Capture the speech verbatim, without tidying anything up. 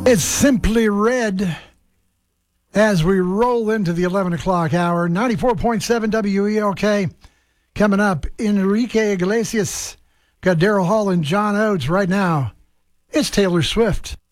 It's Simply Red as we roll into the eleven o'clock hour. ninety-four point seven W E L K. Coming up, Enrique Iglesias. Got Daryl Hall and John Oates right now. It's Taylor Swift.